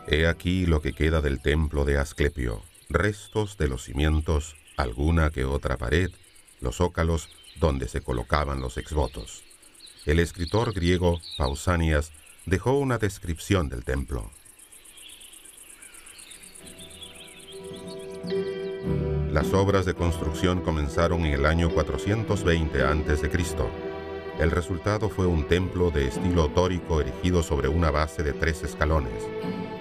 He aquí lo que queda del templo de Asclepio, restos de los cimientos, alguna que otra pared, los zócalos donde se colocaban los exvotos. El escritor griego Pausanias dejó una descripción del templo. Las obras de construcción comenzaron en el año 420 a.C. El resultado fue un templo de estilo dórico erigido sobre una base de 3 escalones.